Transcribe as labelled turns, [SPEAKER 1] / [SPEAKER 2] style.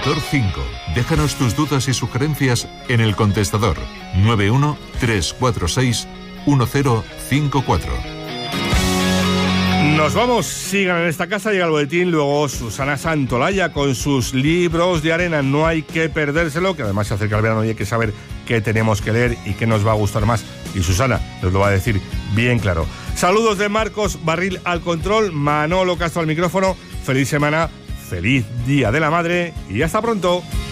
[SPEAKER 1] Sector 5. Déjanos tus dudas y sugerencias en el contestador 91 346 1054.
[SPEAKER 2] Nos vamos, sigan en esta casa, llega el boletín, luego Susana Santolaya con sus libros de arena, no hay que perdérselo, que además se acerca el verano y hay que saber qué tenemos que leer y qué nos va a gustar más, y Susana nos lo va a decir bien claro. Saludos de Marcos Barril al control, Manolo Castro al micrófono, feliz semana, feliz Día de la Madre y hasta pronto.